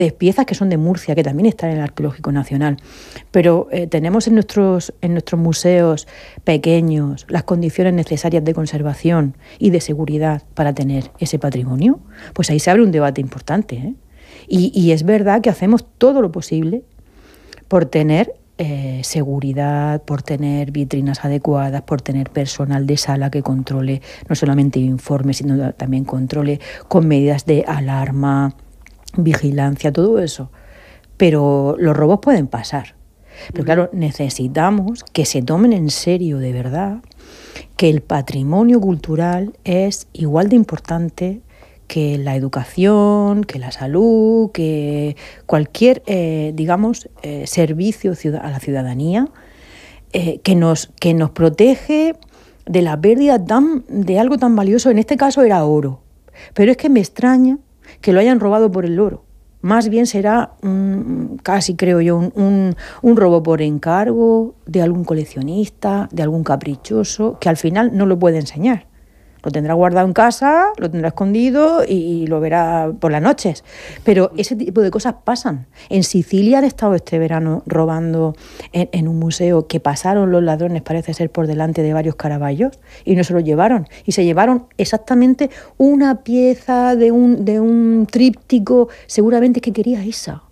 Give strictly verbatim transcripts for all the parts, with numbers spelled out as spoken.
de piezas que son de Murcia, que también están en el Arqueológico Nacional. Pero eh, tenemos en nuestros, en nuestros museos pequeños las condiciones necesarias de conservación y de seguridad para tener ese patrimonio. Pues ahí se abre un debate importante, ¿eh? Y, y es verdad que hacemos todo lo posible por tener eh, seguridad, por tener vitrinas adecuadas, por tener personal de sala que controle no solamente informe, sino también controle con medidas de alarma, vigilancia, todo eso. Pero los robos pueden pasar. Pero claro, necesitamos que se tomen en serio de verdad que el patrimonio cultural es igual de importante que la educación, que la salud, que cualquier, eh, digamos, eh, servicio a la ciudadanía eh, que nos, que nos protege de la pérdida tan, de algo tan valioso. En este caso era oro. Pero es que me extraña que lo hayan robado por el oro. Más bien será, un, casi creo yo, un, un, un robo por encargo de algún coleccionista, de algún caprichoso, que al final no lo puede enseñar. Lo tendrá guardado en casa, lo tendrá escondido y lo verá por las noches. Pero ese tipo de cosas pasan. En Sicilia han estado este verano robando en, en un museo que pasaron los ladrones, parece ser, por delante de varios Caravallos y no se lo llevaron. Y se llevaron exactamente una pieza de un, de un tríptico, seguramente que quería esa.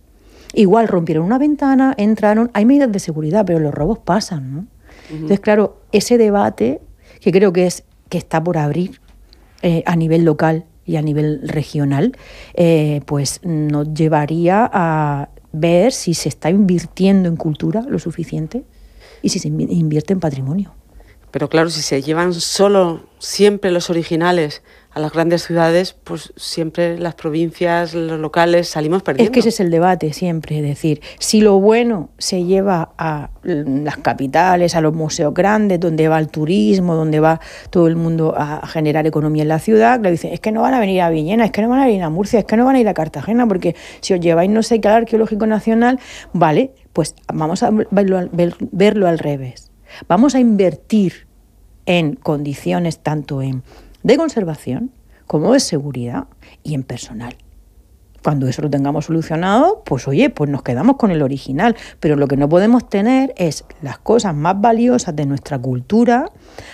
Igual rompieron una ventana, entraron, hay medidas de seguridad, pero los robos pasan, ¿no? Uh-huh. Entonces, claro, ese debate, que creo que es que está por abrir eh, a nivel local y a nivel regional, eh, pues nos llevaría a ver si se está invirtiendo en cultura lo suficiente y si se invierte en patrimonio. Pero claro, si se llevan solo siempre los originales a las grandes ciudades, pues siempre las provincias, los locales salimos perdiendo. Es que ese es el debate siempre, es decir, si lo bueno se lleva a las capitales, a los museos grandes, donde va el turismo, donde va todo el mundo a generar economía en la ciudad, le dicen, es que no van a venir a Villena, es que no van a ir a Murcia, es que no van a ir a Cartagena, porque si os lleváis no sé qué al Arqueológico Nacional, vale, pues vamos a verlo, verlo al revés. Vamos a invertir en condiciones tanto en de conservación como de seguridad y en personal. Cuando eso lo tengamos solucionado, pues oye, pues nos quedamos con el original. Pero lo que no podemos tener es las cosas más valiosas de nuestra cultura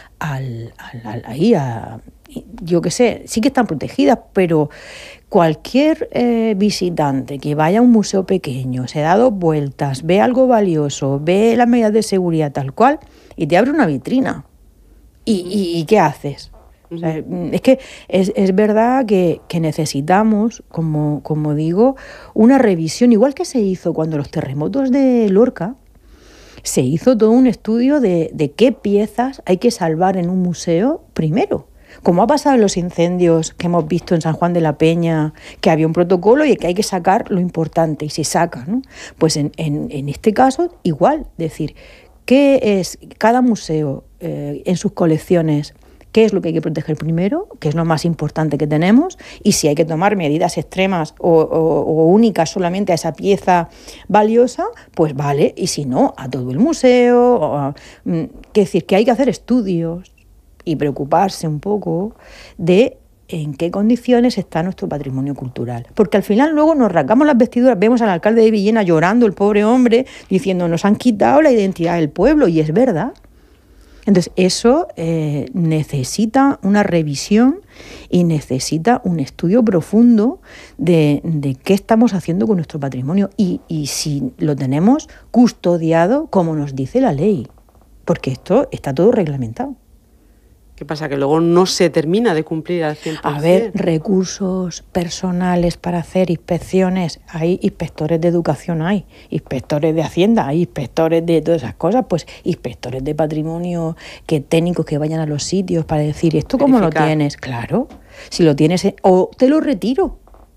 al, al, al, ahí a, yo qué sé, sí que están protegidas, pero cualquier eh, visitante que vaya a un museo pequeño, se da dos vueltas, ve algo valioso, ve las medidas de seguridad tal cual y te abre una vitrina. ¿Y, y, y qué haces? O sea, es que es, es verdad que, que necesitamos, como, como digo, una revisión, igual que se hizo cuando los terremotos de Lorca, se hizo todo un estudio de, de qué piezas hay que salvar en un museo primero. Como ha pasado en los incendios que hemos visto en San Juan de la Peña, que había un protocolo y que hay que sacar lo importante y se saca, ¿no? Pues en, en, en este caso igual, decir, ¿qué es cada museo eh, en sus colecciones? ¿Qué es lo que hay que proteger primero? ¿Qué es lo más importante que tenemos? Y si hay que tomar medidas extremas o, o, o únicas solamente a esa pieza valiosa, pues vale. Y si no, a todo el museo. O a, mm, que decir, que hay que hacer estudios y preocuparse un poco de en qué condiciones está nuestro patrimonio cultural. Porque al final luego nos rasgamos las vestiduras, vemos al alcalde de Villena llorando, el pobre hombre, diciendo nos han quitado la identidad del pueblo, y es verdad. Entonces, eso eh, necesita una revisión y necesita un estudio profundo de, de qué estamos haciendo con nuestro patrimonio y, y si lo tenemos custodiado como nos dice la ley, porque esto está todo reglamentado. ¿Qué pasa? Que luego no se termina de cumplir al cien por ciento. A ver, recursos personales para hacer inspecciones. Hay inspectores de educación, hay inspectores de Hacienda, hay inspectores de todas esas cosas, pues inspectores de patrimonio, que técnicos que vayan a los sitios para decir, ¿esto cómo lo tienes? Claro, si lo tienes, o te lo retiro.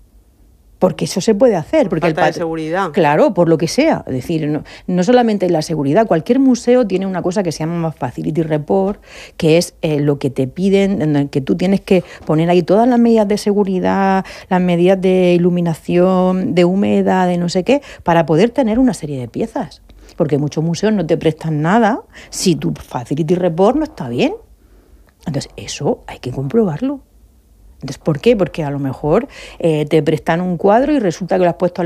Porque eso se puede hacer. Porque falta el pat- de seguridad. Claro, por lo que sea. Es decir, no, no solamente la seguridad. Cualquier museo tiene una cosa que se llama Facility Report, que es eh, lo que te piden, en el que tú tienes que poner ahí todas las medidas de seguridad, las medidas de iluminación, de humedad, de no sé qué, para poder tener una serie de piezas. Porque muchos museos no te prestan nada si tu Facility Report no está bien. Entonces, eso hay que comprobarlo. Entonces, ¿por qué? Porque a lo mejor eh, te prestan un cuadro y resulta que lo has puesto